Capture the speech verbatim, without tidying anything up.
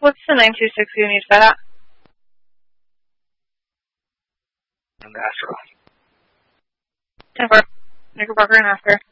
what's the nine two six you need fed at? And Astro. ten four. Knickerbocker and Oscar.